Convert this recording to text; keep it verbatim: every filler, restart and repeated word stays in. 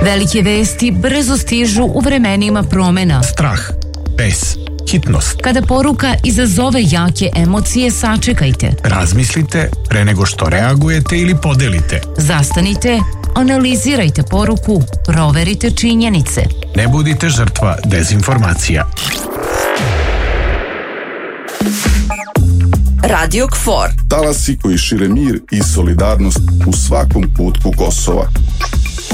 Velike vesti brzo stižu u vremenima promena. Strah, bes, hitnost. Kada poruka izazove jake emocije, sačekajte. Razmislite pre nego što reagujete ili podelite. Zastanite, analizirajte poruku, proverite činjenice. Ne budite žrtva dezinformacija. Radio KFOR. Talasi koji šire mir i solidarnost u svakom kutku Kosova.